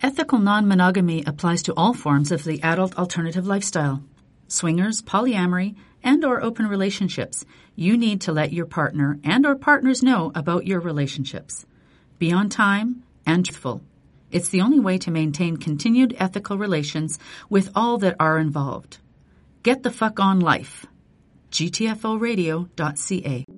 Ethical non-monogamy applies to all forms of the adult alternative lifestyle. Swingers, polyamory, and or open relationships. You need to let your partner and or partners know about your relationships. Be on time and truthful. It's the only way to maintain continued ethical relations with all that are involved. Get the fuck on life. gtforadio.ca